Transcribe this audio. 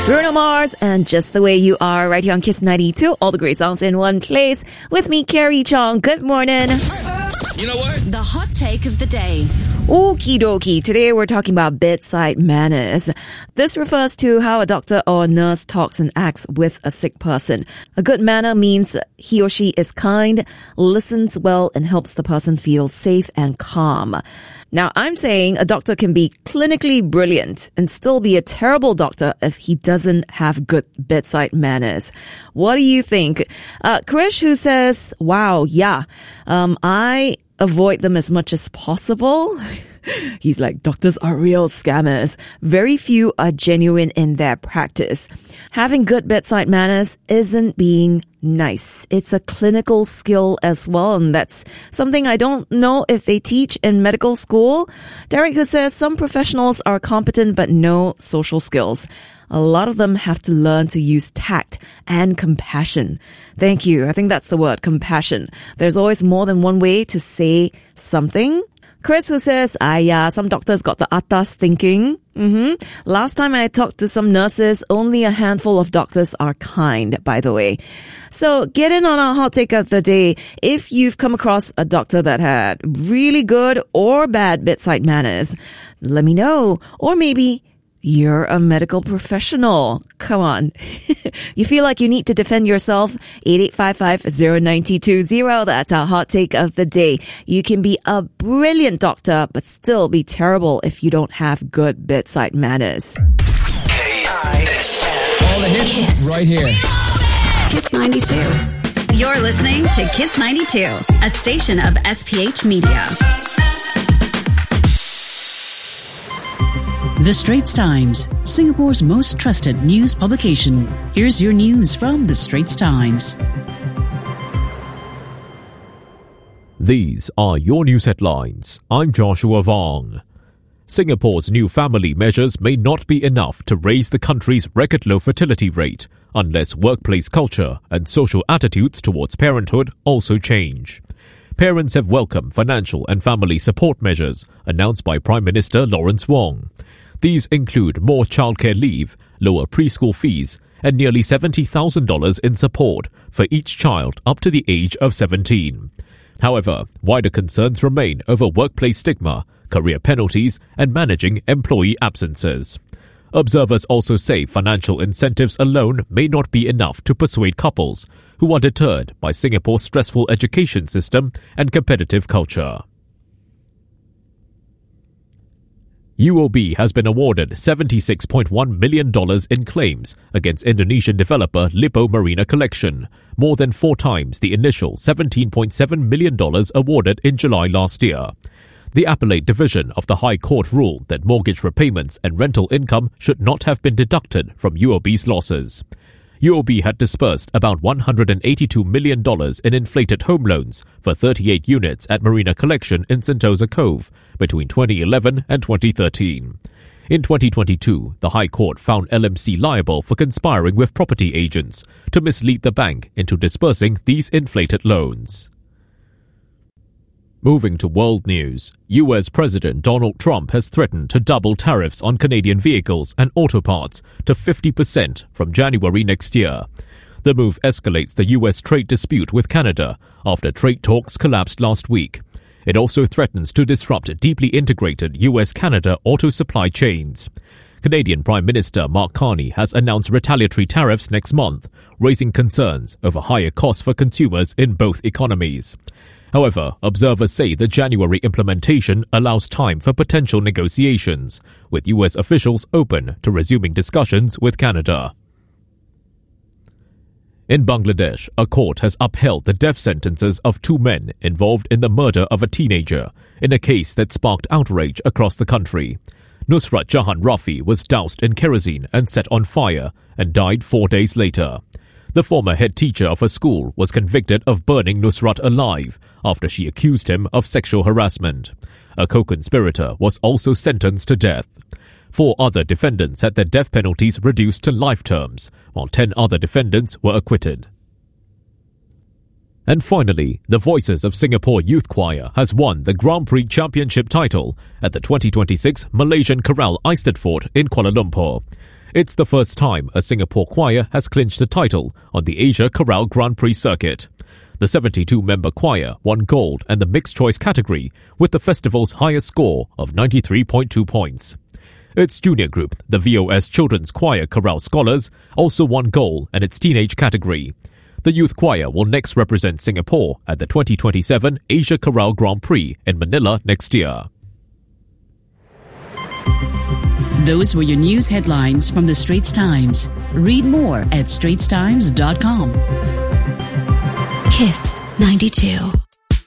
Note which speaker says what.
Speaker 1: Bruno Mars and Just the Way You Are right here on Kiss 92. All the great songs in one place. With me, Carrie Chong. Good morning.
Speaker 2: You know what?
Speaker 3: The hot take of the day.
Speaker 1: Okie dokie. Today we're talking about bedside manners. This refers to how a doctor or nurse talks and acts with a sick person. A good manner means he or she is kind, listens well, and helps the person feel safe and calm. Now, I'm saying a doctor can be clinically brilliant and still be a terrible doctor if he doesn't have good bedside manners. What do you think? Krish, who says, wow, yeah, I avoid them as much as possible. He's like, doctors are real scammers. Very few are genuine in their practice. Having good bedside manners isn't being nice. It's a clinical skill as well, and that's something I don't know if they teach in medical school. Derek, who says some professionals are competent but no social skills. A lot of them have to learn to use tact and compassion. Thank you. I think that's the word, compassion. There's always more than one way to say something. Chris, who says, some doctors got the atas thinking. Last time I talked to some nurses, only a handful of doctors are kind, by the way. So get in on our hot take of the day. If you've come across a doctor that had really good or bad bedside manners, let me know. Or maybe you're a medical professional. Come on. You feel like you need to defend yourself? 8855-0920. That's our hot take of the day. You can be a brilliant doctor, but still be terrible if you don't have good bedside manners.
Speaker 2: All the hits
Speaker 3: Kiss.
Speaker 2: right here.
Speaker 3: Kiss 92. You're listening to Kiss 92, a station of SPH Media.
Speaker 4: The Straits Times, Singapore's most trusted news publication. Here's your news from The Straits Times.
Speaker 5: These are your news headlines. I'm Joshua Vong. Singapore's new family measures may not be enough to raise the country's record low fertility rate unless workplace culture and social attitudes towards parenthood also change. Parents have welcomed financial and family support measures announced by Prime Minister Lawrence Wong. These include more childcare leave, lower preschool fees, and nearly $70,000 in support for each child up to the age of 17. However, wider concerns remain over workplace stigma, career penalties, and managing employee absences. Observers also say financial incentives alone may not be enough to persuade couples who are deterred by Singapore's stressful education system and competitive culture. UOB has been awarded $76.1 million in claims against Indonesian developer Lippo Marina Collection, more than 4 times the initial $17.7 million awarded in July last year. The Appellate Division of the High Court ruled that mortgage repayments and rental income should not have been deducted from UOB's losses. UOB had disbursed about $182 million in inflated home loans for 38 units at Marina Collection in Sentosa Cove between 2011 and 2013. In 2022, the High Court found LMC liable for conspiring with property agents to mislead the bank into disbursing these inflated loans. Moving to world news, US President Donald Trump has threatened to double tariffs on Canadian vehicles and auto parts to 50% from January next year. The move escalates the US trade dispute with Canada after trade talks collapsed last week. It also threatens to disrupt deeply integrated US-Canada auto supply chains. Canadian Prime Minister Mark Carney has announced retaliatory tariffs next month, raising concerns over higher costs for consumers in both economies. However, observers say the January implementation allows time for potential negotiations, with US officials open to resuming discussions with Canada. In Bangladesh, a court has upheld the death sentences of 2 men involved in the murder of a teenager in a case that sparked outrage across the country. Nusrat Jahan Rafi was doused in kerosene and set on fire and died 4 days later. The former head teacher of a school was convicted of burning Nusrat alive after she accused him of sexual harassment. A co-conspirator was also sentenced to death. 4 other defendants had their death penalties reduced to life terms, while 10 other defendants were acquitted. And finally, the Voices of Singapore Youth Choir has won the Grand Prix Championship title at the 2026 Malaysian Chorale Eisteddfod in Kuala Lumpur. It's the first time a Singapore choir has clinched a title on the Asia Chorale Grand Prix circuit. The 72-member choir won gold in the mixed choice category with the festival's highest score of 93.2 points. Its junior group, the VOS Children's Choir Chorale Scholars, also won gold in its teenage category. The youth choir will next represent Singapore at the 2027 Asia Chorale Grand Prix in Manila next year.
Speaker 4: Those were your news headlines from the Straits Times. Read more at straitstimes.com.
Speaker 3: Kiss 92.